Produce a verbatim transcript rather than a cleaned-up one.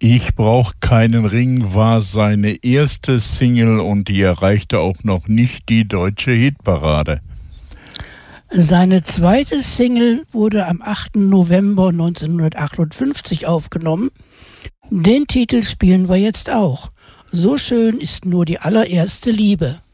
Ich brauch keinen Ring war seine erste Single und die erreichte auch noch nicht die deutsche Hitparade. Seine zweite Single wurde am achten November neunzehnhundertachtundfünfzig aufgenommen. Den Titel spielen wir jetzt auch. So schön ist nur die allererste Liebe.